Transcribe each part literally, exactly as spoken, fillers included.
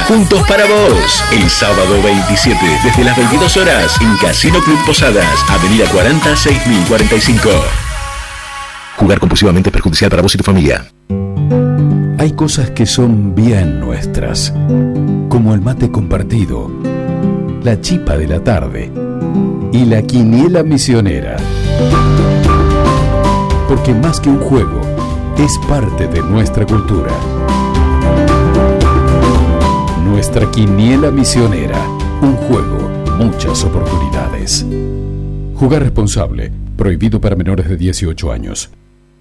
Juntos para vos. El sábado veintisiete, desde las veintidós horas, en Casino Club Posadas, Avenida cuarenta, seis mil cuarenta y cinco. Jugar compulsivamente es perjudicial para vos y tu familia. Hay cosas que son bien nuestras, como el mate compartido, la chipa de la tarde y la quiniela misionera. Porque más que un juego, es parte de nuestra cultura. Nuestra quiniela misionera, un juego, muchas oportunidades. Jugar responsable, prohibido para menores de dieciocho años.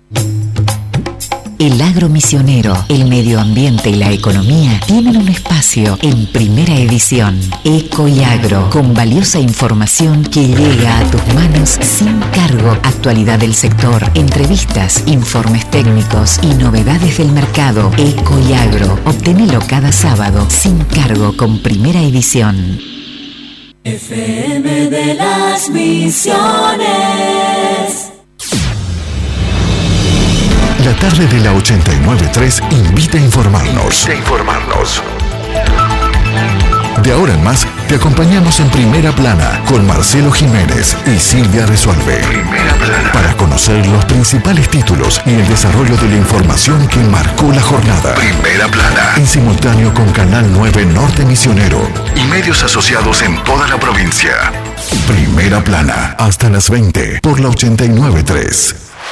El agro misionero, el medio ambiente y la economía tienen un espacio en Primera Edición. Eco y Agro, con valiosa información que llega a tus manos sin cargo. Actualidad del sector, entrevistas, informes técnicos y novedades del mercado. Eco y Agro, obténelo cada sábado sin cargo con Primera Edición. F M de las Misiones. La tarde de la ochenta y nueve punto tres invita a informarnos. Invita a informarnos. De ahora en más, te acompañamos en Primera Plana con Marcelo Jiménez y Silvia Resuelve. Primera Plana. Para conocer los principales títulos y el desarrollo de la información que marcó la jornada. Primera Plana. En simultáneo con Canal nueve Norte Misionero. Y medios asociados en toda la provincia. Primera Plana. Hasta las veinte por la ochenta y nueve punto tres.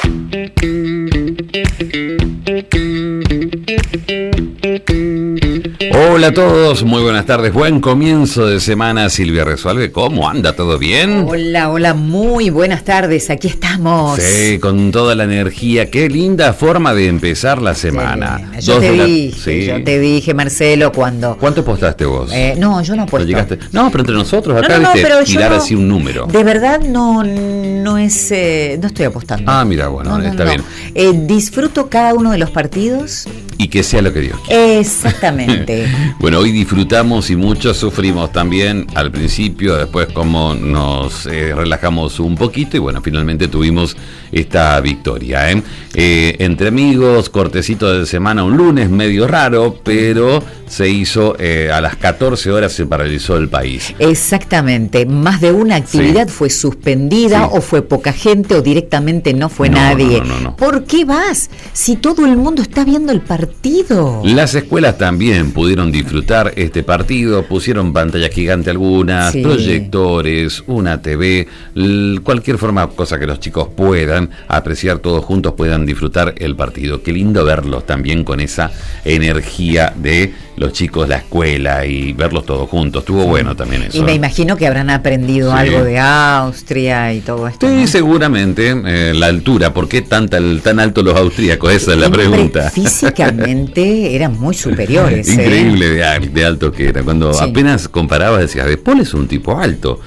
Hola a todos, muy buenas tardes, buen comienzo de semana. Silvia Resuelve, ¿cómo anda? ¿Todo bien? Hola, hola, muy buenas tardes, aquí estamos. Sí, con toda la energía, qué linda forma de empezar la semana. Sí, yo Dos te de la... dije, sí. yo te dije, Marcelo, cuando... ¿Cuánto postaste vos? Eh, no, yo no apuesto. ¿No llegaste? No, pero entre nosotros acá, no, no, no, viste, pero tirar no, así un número. De verdad no, no es, eh, no estoy apostando. Ah, mira, bueno, no, no, está no. bien. Eh, disfruto cada uno de los partidos. Y que sea lo que Dios quiera. Exactamente. Bueno, hoy disfrutamos y muchos sufrimos también al principio, después como nos eh, relajamos un poquito y bueno, finalmente tuvimos esta victoria. ¿eh? Eh, entre amigos, cortecito de semana un lunes, medio raro, pero se hizo eh, a las catorce horas se paralizó el país. Exactamente, más de una actividad sí. fue suspendida sí. o fue poca gente o directamente no fue no, nadie. No, no, no, no. ¿Por qué vas? Si todo el mundo está viendo el partido. Las escuelas también pudieron disfrutar este partido, pusieron pantalla gigante algunas, sí. proyectores, una T V, l- cualquier forma, cosa que los chicos puedan apreciar todos juntos, puedan disfrutar el partido. Qué lindo verlos también con esa energía de los chicos, la escuela y verlos todos juntos. Estuvo sí. bueno también eso. Y me imagino que habrán aprendido sí. algo de Austria y todo esto. Sí, ¿no? seguramente. Eh, la altura, ¿por qué tanta, tan alto los austríacos? Esa es la pregunta. Físicamente eran muy superiores. Increíble ¿eh? de, de alto que era. Cuando sí. apenas comparabas decías, De Paul es un tipo alto.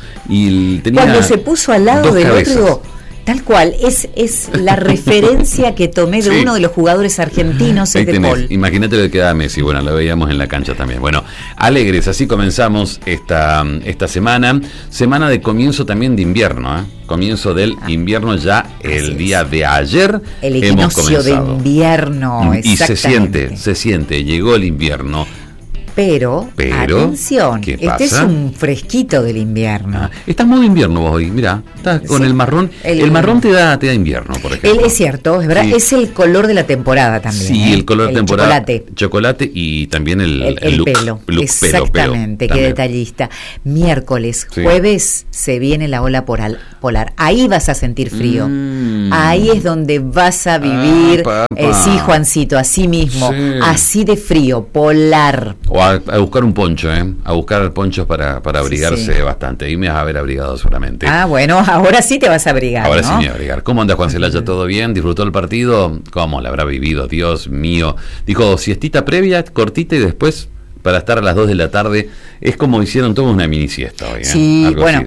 Y tenía Cuando se puso al lado del cabezas. otro... Tal cual, es, es la referencia que tomé de sí. uno de los jugadores argentinos, es De Paul. Imagínate lo que quedaba Messi, bueno, lo veíamos en la cancha también. Bueno, alegres, así comenzamos esta, esta semana, semana de comienzo también de invierno, ¿eh? Comienzo del ah. invierno ya el día de ayer. El equinoccio de invierno, y se siente, se siente, llegó el invierno. Pero, Pero, atención, ¿qué este pasa? Es un fresquito del invierno. Ah, estás muy invierno vos hoy, mira, estás con sí, el marrón. El, el marrón te da, te da invierno, por ejemplo. El, es cierto, es verdad, sí. es el color de la temporada también. Sí, ¿eh? el color de la temporada. Chocolate. Chocolate y también el, el, el el look, pelo. look. Exactamente, pelo, pelo, qué detallista. Miércoles, sí. jueves se viene la ola polar. Ahí vas a sentir frío. Mm. Ahí es donde vas a vivir. Ah, eh, sí, Juancito, así mismo. Sí. Así de frío, polar. O a, a buscar un poncho, ¿eh? A buscar ponchos para, para abrigarse sí, sí. bastante. Ahí me vas a haber abrigado seguramente. Ah, bueno, ahora sí te vas a abrigar. Ahora ¿no? sí me voy a abrigar. ¿Cómo anda Juan Celaya? ¿Todo bien? ¿Disfrutó el partido? ¿Cómo lo habrá vivido? Dios mío. Dijo, siestita previa, cortita y después para estar a las dos de la tarde. Es como hicieron todos una mini siesta hoy, ¿eh? Sí, Algo bueno.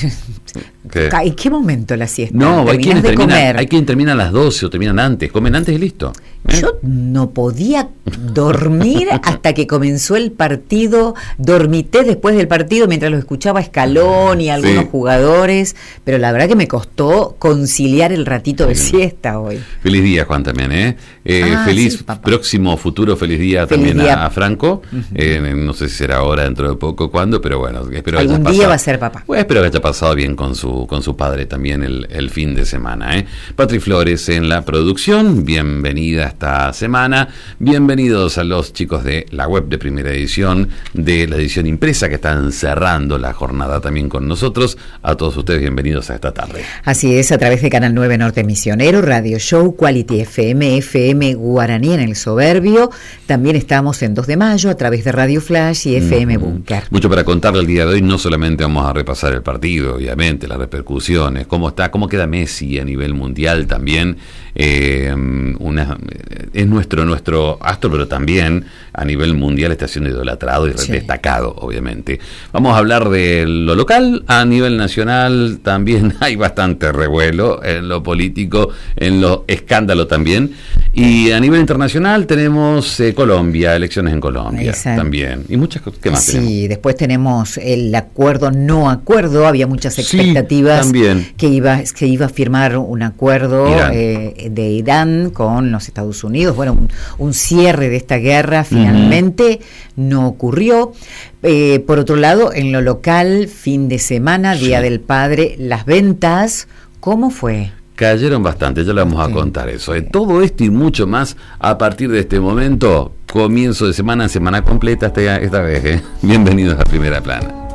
¿Qué? ¿En qué momento la siesta? No, hay quienes, de terminan, comer? hay quienes terminan a las doce o terminan antes. Comen antes y listo. Yo no podía dormir hasta que comenzó el partido, dormité después del partido mientras lo escuchaba Scaloni y algunos sí. jugadores, pero la verdad que me costó conciliar el ratito sí. de siesta hoy. Feliz día, Juan, también, ¿eh? eh ah, feliz sí, próximo futuro, feliz día feliz también día. A, a Franco, uh-huh. eh, no sé si será ahora, dentro de poco, cuándo, pero bueno, espero algún que haya día pasado, va a ser papá. Pues espero que haya pasado bien con su, con su padre también el, el fin de semana, ¿eh? Patri Flores en la producción, bienvenida esta semana. Bienvenidos a los chicos de la web de Primera Edición, de la edición impresa, que están cerrando la jornada también con nosotros. A todos ustedes, bienvenidos a esta tarde. Así es, a través de Canal nueve Norte Misionero, Radio Show, Quality F M, F M Guaraní en el Soberbio. También estamos en dos de mayo a través de Radio Flash y F M mm-hmm. Búnker. Mucho para contarle el día de hoy. No solamente vamos a repasar el partido, obviamente, las repercusiones, cómo está, cómo queda Messi a nivel mundial también. Eh, una, es nuestro nuestro astro, pero también a nivel mundial está siendo idolatrado y sí. destacado, obviamente. Vamos a hablar de lo local. A nivel nacional también hay bastante revuelo en lo político, en lo escándalo también. Y a nivel internacional tenemos eh, Colombia, elecciones en Colombia. Exacto. También. Y muchas cosas. ¿Qué más sí, tenemos? Sí, después tenemos el acuerdo no acuerdo. Había muchas expectativas sí, también. que iba que iba a firmar un acuerdo Irán. Eh, de Irán con los Estados Unidos. Bueno, un, un cierre de esta guerra finalmente uh-huh. no ocurrió. Eh, por otro lado, en lo local, fin de semana, sí. Día del Padre, las ventas, ¿cómo fue? Cayeron bastante, ya le vamos sí. a contar eso. ¿eh? Todo esto y mucho más a partir de este momento. Comienzo de semana, semana completa esta, esta vez. ¿eh? Bienvenidos a Primera Plana.